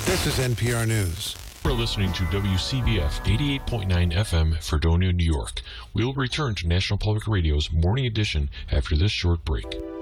This is NPR News. We're listening to WCBF 88.9 FM, Fredonia, New York. We'll return to National Public Radio's Morning Edition after this short break.